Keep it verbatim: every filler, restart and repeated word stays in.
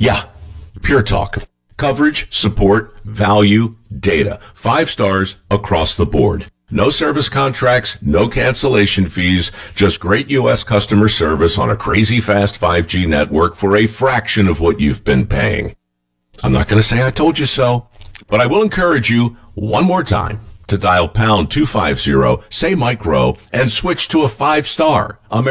Yeah, Pure Talk. Coverage, support, value, data. Five stars across the board. No service contracts, no cancellation fees, just great U S customer service on a crazy fast five G network for a fraction of what you've been paying. I'm not going to say I told you so, but I will encourage you one more time to dial pound two fifty, say Mike Rowe, and switch to a five-star